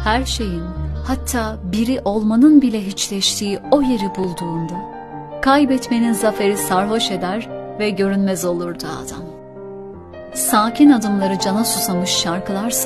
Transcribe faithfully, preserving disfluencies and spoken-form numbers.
her şeyin, hatta biri olmanın bile hiçleştiği o yeri bulduğunda, kaybetmenin zaferi sarhoş eder ve görünmez olurdu adam. Sakin adımları cana susamış şarkılar